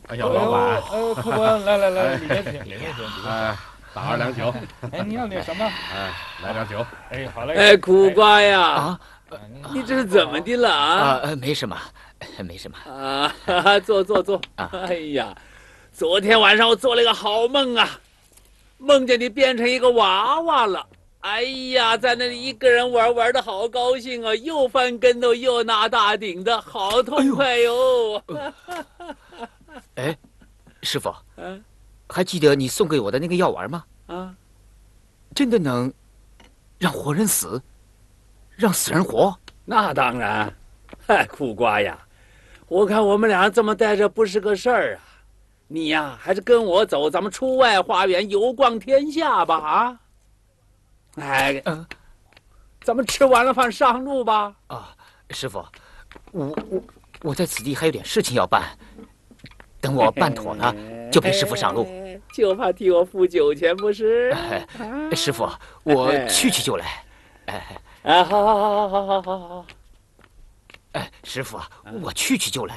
哎呀，老板， 客官，来，里面请，里面请。 打2两酒。 哎，你要点什么？ 来点酒。 哎，好嘞。 哎，苦瓜呀， 啊， 你这是怎么的了啊？ 没什么，没什么。 啊，坐。哎呀，昨天晚上我做了一个好梦啊，梦见你变成一个娃娃了。哎呀，在那里一个人玩的好高兴啊，又翻跟头又拿大顶的，好痛快哟！ 哎，师傅，还记得你送给我的那个药丸吗？ 啊， 真的能让活人死，让死人活？ 那当然。嗨，苦瓜呀，我看我们俩这么待着不是个事儿啊。你呀，还是跟我走，咱们出外花园游逛天下吧啊！哎，咱们吃完了饭上路吧。 啊，师傅，我在此地还有点事情要办，等我办妥了，就陪师傅上路。 就怕替我付酒钱不是？ 师傅，我去就来。 好。 师傅，我去就来。